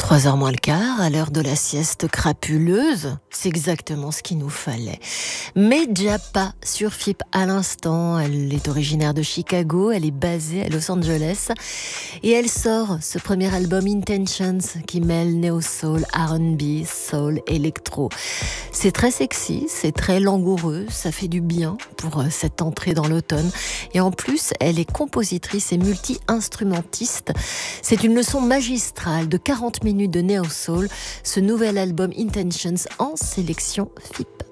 3h moins le quart, à l'heure de la sieste crapuleuse, c'est exactement ce qu'il nous fallait. Medja Pa sur FIP à l'instant, elle est originaire de Chicago, elle est basée à Los Angeles et elle sort ce premier album Intentions qui mêle néo-soul, R&B, soul, électro. C'est très sexy, c'est très langoureux, ça fait du bien pour cette entrée dans l'automne et en plus elle est compositrice et multi-instrumentiste. C'est une leçon magistrale de 40 minutes de néo-soul, ce nouvel album Intentions en sélection FIP.